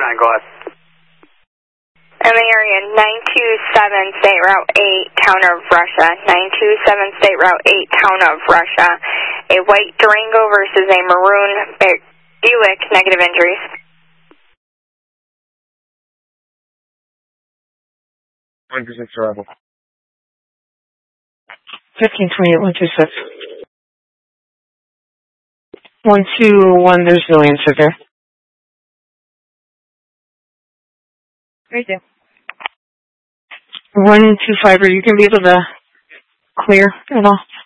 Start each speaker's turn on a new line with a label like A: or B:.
A: 9, go ahead.
B: In the area 927 State Route 8, Town of Russia. 927 State Route 8, Town of Russia. A white Durango versus a maroon Buick, negative injuries.
C: 126 arrival.
D: 1528, 126. 121, there's no answer there.
E: Right there.
D: 125, are you going to be able to clear at all?